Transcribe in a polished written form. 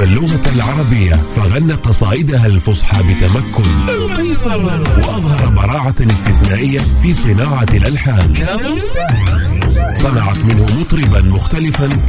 اللغة العربية، فغنى قصائدها الفصحى بتمكن. القيصر. وأظهر براعة استثنائية في صناعة الألحان. صنعت منه مطربا مختلفا